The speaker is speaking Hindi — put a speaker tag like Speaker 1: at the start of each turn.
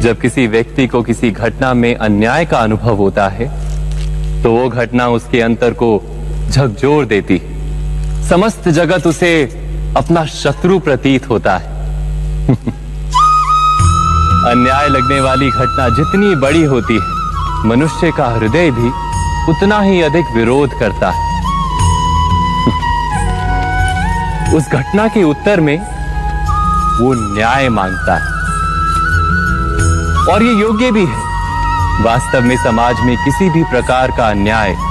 Speaker 1: जब किसी व्यक्ति को किसी घटना में अन्याय का अनुभव होता है तो वो घटना उसके अंतर को झकझोर देती है। समस्त जगत उसे अपना शत्रु प्रतीत होता है। अन्याय लगने वाली घटना जितनी बड़ी होती है, मनुष्य का हृदय भी उतना ही अधिक विरोध करता है। उस घटना के उत्तर में वो न्याय मांगता है और ये योग्य भी है। वास्तव में समाज में किसी भी प्रकार का अन्याय